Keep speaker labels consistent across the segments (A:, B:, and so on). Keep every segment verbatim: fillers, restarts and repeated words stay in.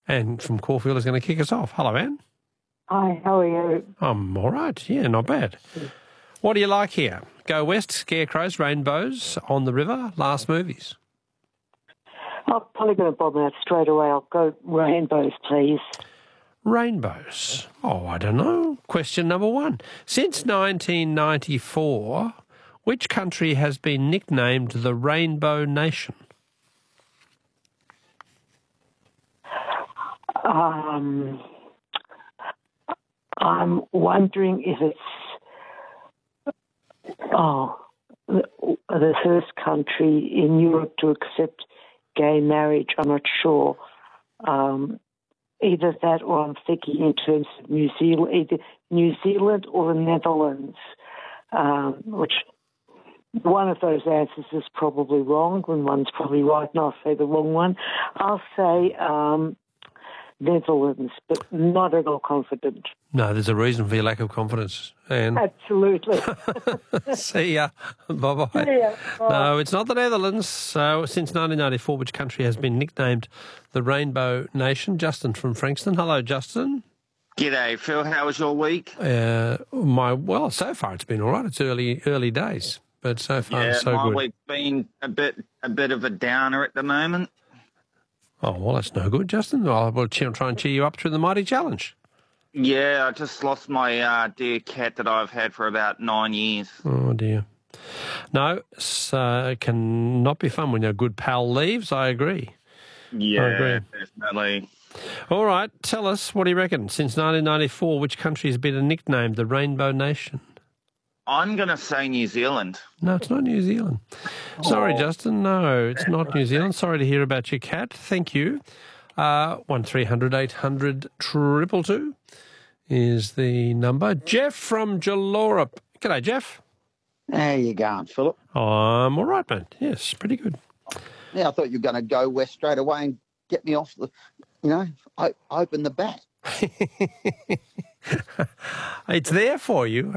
A: Anne from Caulfield is going to kick us off. Hello, Anne.
B: Hi, how are you?
A: I'm all right. Yeah, not bad. What do you like here? Go West, Scarecrows, Rainbows, On the River, Last Movies.
B: I'm probably going to bomb out straight away. I'll go Rainbows, please.
A: Rainbows. Oh, I don't know. Question number one. Since nineteen ninety-four, which country has been nicknamed the Rainbow Nation?
B: Um, I'm wondering if it's oh the, the first country in Europe to accept gay marriage. I'm not sure. Um, either that, or I'm thinking in terms of New Zealand, either New Zealand or the Netherlands, um, which one of those answers is probably wrong, and one's probably right, and I'll say the wrong one. I'll say um, Netherlands, but not at all confident.
A: No, there's a reason for your lack of confidence, Anne.
B: Absolutely.
A: See ya. Bye-bye.
B: See ya. Bye.
A: No, it's not the Netherlands. So, since nineteen ninety-four, which country has been nicknamed the Rainbow Nation? Justin from Frankston. Hello, Justin.
C: G'day, Phil. How was your week?
A: Uh, my Well, so far it's been all right. It's early early days, but so far
C: yeah,
A: so
C: my
A: good.
C: week's been a bit a bit of a downer at the moment.
A: Oh, well, that's no good, Justin. I'll we'll try and cheer you up through the mighty challenge.
C: Yeah, I just lost my uh, dear cat that I've had for about nine years.
A: Oh, dear. No, so it can not be fun when your good pal leaves. I agree.
C: Yeah,
A: I agree.
C: definitely.
A: All right, tell us, what do you reckon? Since nineteen ninety-four, which country has been nicknamed the Rainbow Nation?
C: I'm going to say New Zealand.
A: No, it's not New Zealand. Sorry, Justin. No, it's not New Zealand. Sorry to hear about your cat. Thank you. Uh, one three hundred eight hundred triple two is the number. Jeff from Jalora. G'day, Jeff.
D: How you going, Philip?
A: I'm all right, mate. Yes, pretty good.
D: Yeah, I thought you were going to go west straight away and get me off the, you know, I, open the bat.
A: It's there for you.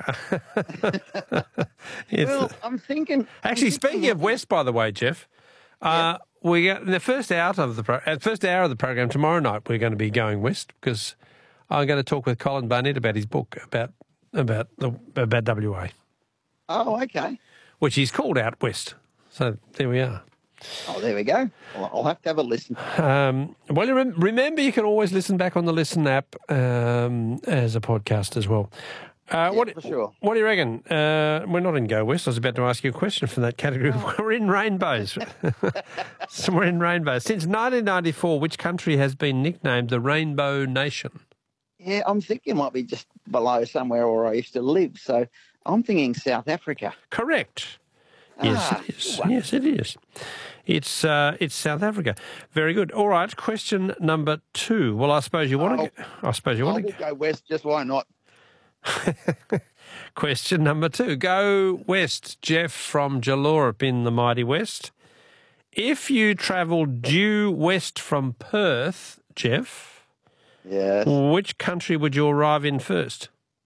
A: It's,
D: Well, I'm thinking...
A: actually,
D: I'm
A: speaking
D: thinking
A: of West, by the way, Jeff, uh, we got in the first hour of the pro- at first hour of the program tomorrow night. We're going to be going west because I'm going to talk with Colin Barnett about his book about about the about W A,
D: Oh, okay.
A: which he's called Out West. So there we are.
D: Oh, there we go. Well, I'll have to have a listen.
A: Um, well, you rem- remember, you can always listen back on the Listen app um, as a podcast as well. Uh,
D: Yeah,
A: what,
D: for sure.
A: What do you reckon? Uh, we're not in Go West. I was about to ask you a question from that category. We're in Rainbows. So we're in Rainbows. Since nineteen ninety-four, which country has been nicknamed the Rainbow Nation?
D: Yeah, I'm thinking it might be just below somewhere where I used to live. So I'm thinking South Africa.
A: Correct. Yes,
D: Ah,
A: it is.
D: good.
A: Yes, it is. It's uh, it's South Africa. Very good. All right. Question number two. Well, I suppose you want to.
D: Oh,
A: I suppose you
D: I
A: want
D: will
A: to.
D: go west, just why not?
A: Question number two. Go west, Jeff from Jalorap in the mighty west. If you travelled due west from Perth, Jeff,
D: Yes.
A: which country would you arrive in first?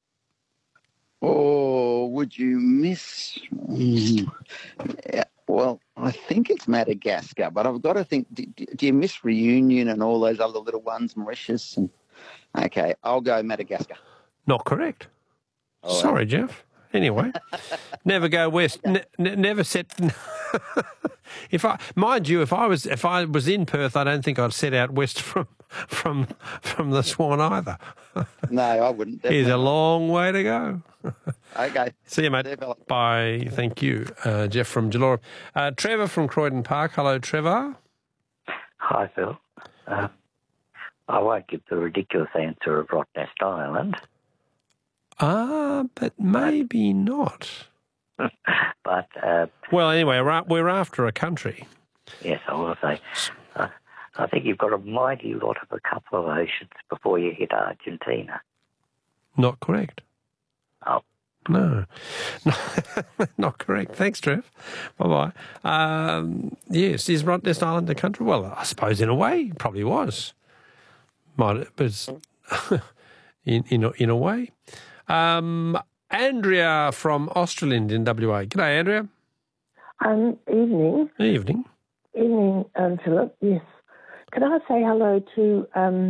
D: Or would you miss... Mm. Yeah, well, I think it's Madagascar, but I've got to think, do, do you miss Reunion and all those other little ones, Mauritius? And okay, I'll go Madagascar.
A: Not correct.
D: Oh,
A: Sorry, Jeff. Anyway, never go west. Ne- ne- never set. If I, mind you, if I was if I was in Perth, I don't think I'd set out west from from from the Swan either.
D: No, I wouldn't.
A: Here's
D: definitely
A: a
D: not.
A: long way to go.
D: Okay.
A: See you, mate.
D: See you, fella.
A: Bye. Thank you, uh, Jeff from Jalora. Uh, Trevor from Croydon Park. Hello, Trevor.
E: Hi, Phil. Uh, I won't give the ridiculous answer of Rottnest Island,
A: Ah, but maybe not.
E: but uh,
A: Well, anyway, we're a- we're after a country.
E: yes, I will say, uh, I think you've got a mighty lot of a couple of oceans before you hit Argentina.
A: Not correct.
E: Oh,
A: No, no, not correct. Thanks, Trev. Bye-bye. Um, yes, is Rottnest Island a country? Well, I suppose in a way, it probably was. Might, but it's in, in, a, in a way. Um, Andrea from Australind in W A. G'day, Andrea.
F: Um, evening.
A: Evening.
F: Evening, um, Philip. Yes. Could I say hello to um,